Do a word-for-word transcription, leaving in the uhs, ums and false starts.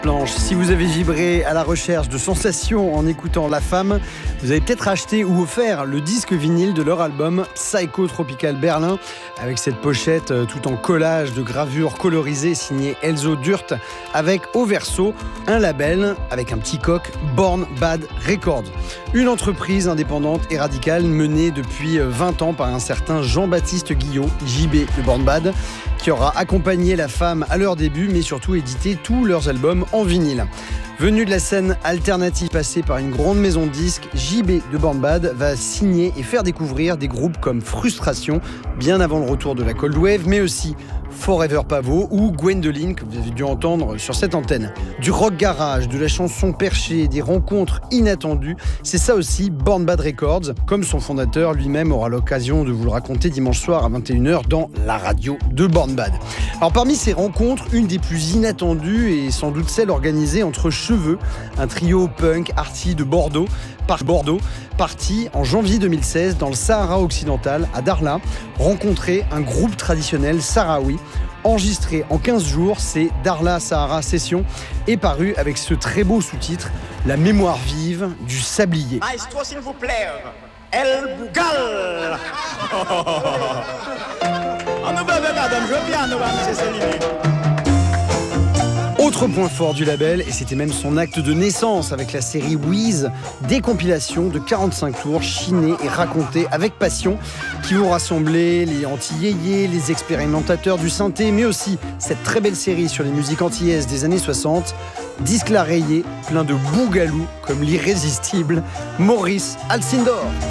Blanche, si vous avez vibré à la recherche de sensations en écoutant La Femme, vous avez peut-être acheté ou offert le disque vinyle de leur album Psycho Tropical Berlin, avec cette pochette tout en collage de gravures colorisées signée Elzo Durt, avec au verso un label avec un petit coq, Born Bad Records. Une entreprise indépendante et radicale menée depuis vingt ans par un certain Jean-Baptiste Guillot, J B de Born Bad, qui aura accompagné La Femme à leur début, mais surtout édité tous leurs albums en vinyle. Venu de la scène alternative passée par une grande maison de disques, J B de Born Bad va signer et faire découvrir des groupes comme Frustration, bien avant le retour de la Cold Wave, mais aussi Forever Pavot ou Gwendoline, que vous avez dû entendre sur cette antenne. Du rock garage, de la chanson perchée, des rencontres inattendues, c'est ça aussi Born Bad Records, comme son fondateur lui-même aura l'occasion de vous le raconter dimanche soir à vingt et une heures dans la radio de Born Bad. Alors parmi ces rencontres, une des plus inattendues est sans doute celle organisée entre Cheveux, un trio punk arty de Bordeaux, par Bordeaux, parti en janvier deux mille seize dans le Sahara occidental, à Darla, rencontrer un groupe traditionnel sahraoui. Enregistré en quinze jours, c'est Darla Sahara Session, est paru avec ce très beau sous-titre « La mémoire vive du sablier ». Maestro, s'il vous plaît, El Bougal. Autre point fort du label, et c'était même son acte de naissance avec la série Wheeze, des compilations de quarante-cinq tours chinées et racontées avec passion qui vont rassembler les anti-yéyés, les expérimentateurs du synthé, mais aussi cette très belle série sur les musiques antillaises des années soixante, disque la rayé, plein de bougalou comme l'irrésistible Maurice Alcindor.